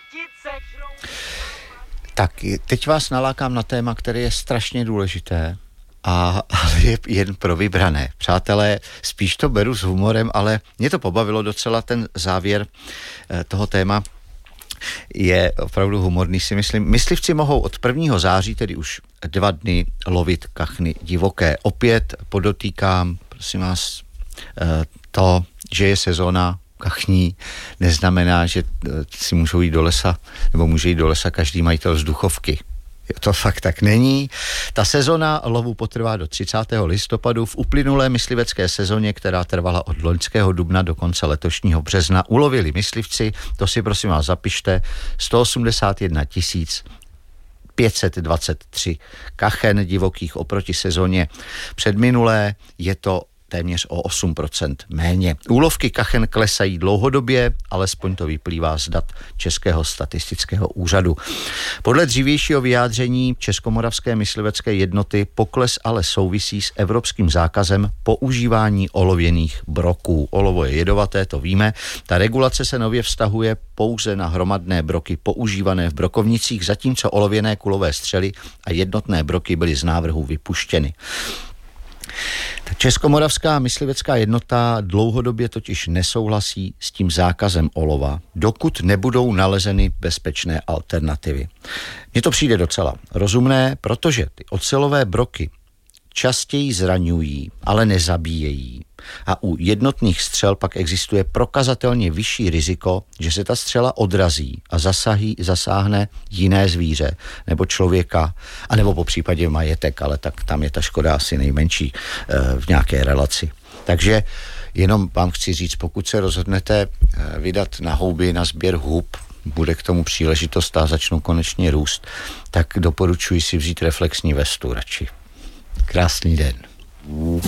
Tak teď vás nalákám na téma, které je strašně důležité a je jen pro vybrané. Přátelé, spíš to beru s humorem, ale mě to pobavilo docela, ten závěr toho téma je opravdu humorný, si myslím. Myslivci mohou od 1. září, tedy už 2 dny, lovit kachny divoké. Opět podotýkám, prosím vás, to, že je sezóna kachní, neznamená, že si můžou jít do lesa, nebo může jít do lesa každý majitel vzduchovky. To fakt tak není. Ta sezona lovu potrvá do 30. listopadu. V uplynulé myslivecké sezóně, která trvala od loňského dubna do konce letošního března, ulovili myslivci, to si prosím vás zapište, 181 523 kachen divokých oproti sezóně předminulé, je to téměř o 8% méně. Úlovky kachen klesají dlouhodobě, alespoň to vyplývá z dat Českého statistického úřadu. Podle dřívějšího vyjádření Českomoravské myslivecké jednoty pokles ale souvisí s evropským zákazem používání olověných broků. Olovo je jedovaté, to víme. Ta regulace se nově vztahuje pouze na hromadné broky používané v brokovnicích, zatímco olověné kulové střely a jednotné broky byly z návrhu vypuštěny. Českomoravská myslivecká jednota dlouhodobě totiž nesouhlasí s tím zákazem olova, dokud nebudou nalezeny bezpečné alternativy. Mně to přijde docela rozumné, protože ty ocelové broky častěji zraňují, ale nezabíjejí. A u jednotných střel pak existuje prokazatelně vyšší riziko, že se ta střela odrazí a zasáhne jiné zvíře nebo člověka, anebo po případě majetek, ale tak tam je ta škoda asi nejmenší v nějaké relaci. Takže jenom vám chci říct, pokud se rozhodnete vydat na houby, na sběr hub, bude k tomu příležitost a začnou konečně růst, tak doporučuji si vzít reflexní vestu radši. Krásný den.